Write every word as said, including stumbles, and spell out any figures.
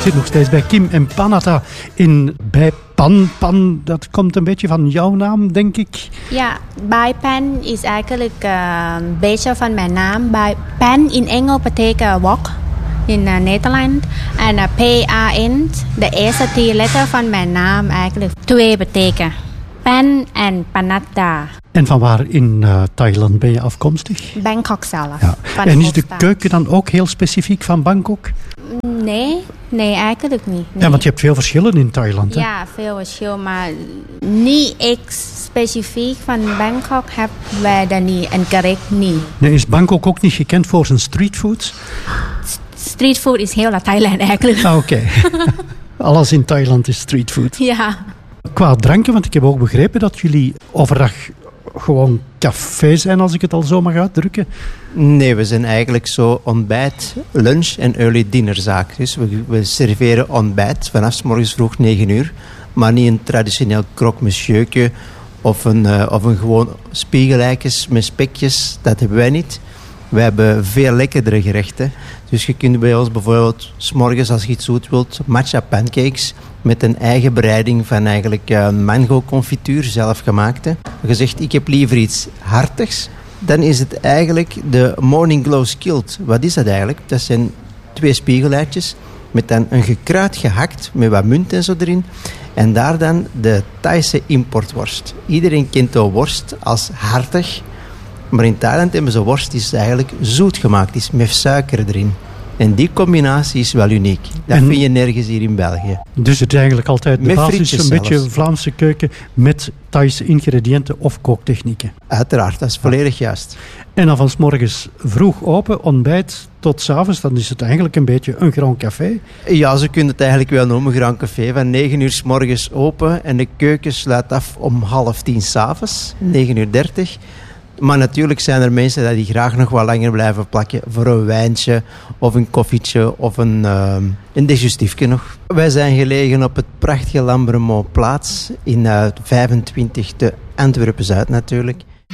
zit nog steeds bij Kim en Panata in bij Pan. Pan, dat komt een beetje van jouw naam, denk ik. Ja, Bai Pan is eigenlijk uh, een beetje van mijn naam. Bai Pan in Engels betekent walk in uh, Nederland. En uh, P A N, de eerste drie letter van mijn naam eigenlijk twee betekenen. Pan en Panata. En van waar in uh, Thailand ben je afkomstig? Bangkok zelf. Ja. En is de keuken dan ook heel specifiek van Bangkok? Nee, nee eigenlijk niet. Nee. Ja, want je hebt veel verschillen in Thailand, hè? Ja, veel verschil, maar niet echt specifiek van Bangkok hebben wij dat niet, en gerecht niet. Nee, is Bangkok ook niet gekend voor zijn streetfoods? Streetfood is heel Thailand eigenlijk. Ah, oké. Okay. Alles in Thailand is streetfood. Ja. Qua dranken, want ik heb ook begrepen dat jullie overdag gewoon café zijn, als ik het al zo mag uitdrukken. Nee, we zijn eigenlijk zo ontbijt, lunch en early dinnerzaak. Dus we, we serveren ontbijt vanaf 's morgens vroeg negen uur, maar niet een traditioneel croque-monsieurtje of een, uh, of een gewoon spiegelijkjes met spekjes. Dat hebben wij niet. We hebben veel lekkerdere gerechten. Dus je kunt bij ons bijvoorbeeld 's morgens, als je iets zoet wilt, matcha pancakes met een eigen bereiding van eigenlijk uh, mango confituur, zelfgemaakte. Je zegt, ik heb liever iets hartigs. Dan is het eigenlijk de Morning Glow Skilled. Wat is dat eigenlijk? Dat zijn twee spiegeleitjes met dan een gekruid gehakt met wat munt en zo erin. En daar dan de Thaise importworst. Iedereen kent de worst als hartig. Maar in Thailand hebben ze worst die is eigenlijk zoet gemaakt is, met suiker erin. En die combinatie is wel uniek. Dat en vind je nergens hier in België. Dus het is eigenlijk altijd de met basis een zelfs. beetje Vlaamse keuken met Thaise ingrediënten of kooktechnieken. Uiteraard, dat is volledig juist. En dan van 's morgens vroeg open, ontbijt tot 's avonds, dan is het eigenlijk een beetje een grand café. Ja, zo kun je het eigenlijk wel noemen, grand café. Van negen uur 's morgens open en de keuken sluit af om half tien 's avonds, negen uur dertig. Maar natuurlijk zijn er mensen die graag nog wat langer blijven plakken voor een wijntje of een koffietje of een, uh, een digestiefje nog. Wij zijn gelegen op het prachtige Lambremo plaats in uh, vijfentwintig te Antwerpen-Zuid natuurlijk.